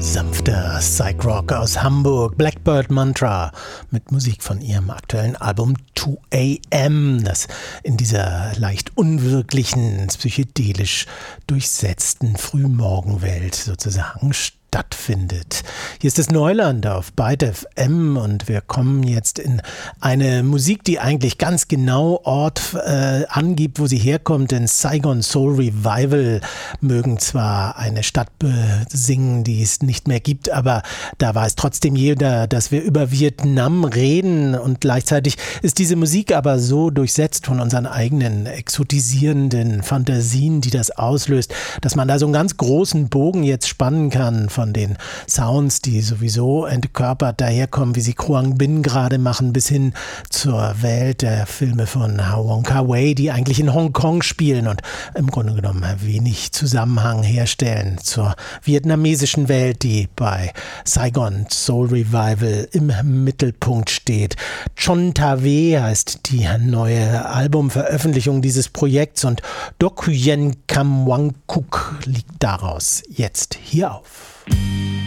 Sanfter Psych-Rock aus Hamburg, Blackbird Mantra mit Musik von ihrem aktuellen Album 2AM, das in dieser leicht unwirklichen, psychedelisch durchsetzten Frühmorgenwelt sozusagen stattfindet. Hier ist das Neuland auf Byte FM und wir kommen jetzt in eine Musik, die eigentlich ganz genau Ort angibt, wo sie herkommt, denn Saigon Soul Revival mögen zwar eine Stadt besingen, die es nicht mehr gibt, aber da weiß trotzdem jeder, dass wir über Vietnam reden und gleichzeitig ist diese Musik aber so durchsetzt von unseren eigenen exotisierenden Fantasien, die das auslöst, dass man da so einen ganz großen Bogen jetzt spannen kann von den Sounds, die sowieso entkörpert daherkommen, wie sie Quang Binh gerade machen, bis hin zur Welt der Filme von Wong Kar-wai, die eigentlich in Hongkong spielen und im Grunde genommen wenig Zusammenhang herstellen zur vietnamesischen Welt, die bei Saigon Soul Revival im Mittelpunkt steht. Chon Ta-we heißt die neue Albumveröffentlichung dieses Projekts und Doc Yen Kam Wang Kuk liegt daraus jetzt hier auf.